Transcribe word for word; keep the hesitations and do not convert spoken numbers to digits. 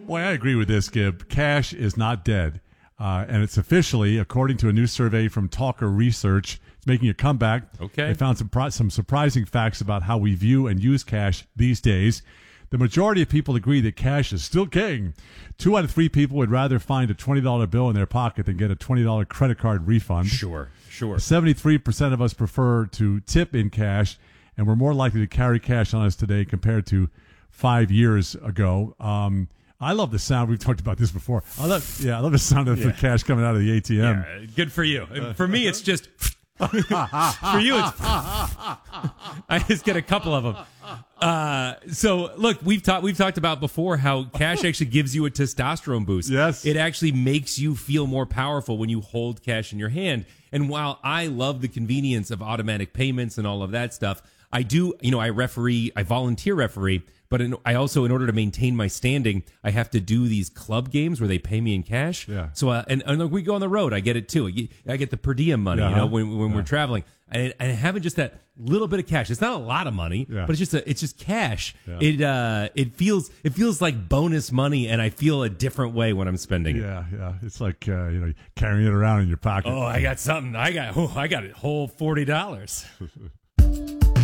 Boy, I agree with this, Gib. Cash is not dead. Uh, and it's officially, according to a new survey from Talker Research, it's making a comeback. Okay. They found some pro- some surprising facts about how we view and use cash these days. The majority of people agree that cash is still king. Two out of three people would rather find a twenty dollar bill in their pocket than get a twenty dollar credit card refund. Sure, sure. seventy-three percent of us prefer to tip in cash, and we're more likely to carry cash on us today compared to five years ago. Um, I love the sound. We've talked about this before. I love, yeah, I love the sound of Yeah. the cash coming out of the A T M. Yeah, good for you. For me, it's just for you. It's I just get a couple of them. Uh, so look, we've talked we've talked about before how cash actually gives you a testosterone boost. Yes, it actually makes you feel more powerful when you hold cash in your hand. And while I love the convenience of automatic payments and all of that stuff, I do, you know, I referee, I volunteer referee. But in, I also, in order to maintain my standing, I have to do these club games where they pay me in cash. Yeah. So, uh, and, and we go on the road, I get it too. I get, I get the per diem money, Uh-huh. you know, when when Yeah. we're traveling, and, and having just that little bit of cash. It's not a lot of money, Yeah. but it's just a, it's just cash. Yeah. It uh, it feels it feels like bonus money, and I feel a different way when I'm spending it. Yeah, yeah. It's like uh, you know, carrying it around in your pocket. Oh, I got something. I got oh, I got a whole forty dollars.